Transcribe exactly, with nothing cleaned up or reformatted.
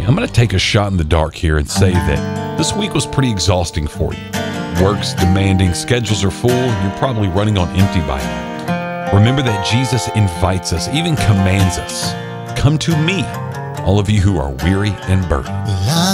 I'm going to take a shot in the dark here and say that this week was pretty exhausting for you. Work's demanding, schedules are full, and you're probably running on empty by now. Remember that Jesus invites us, even commands us, come to me, all of you who are weary and burdened.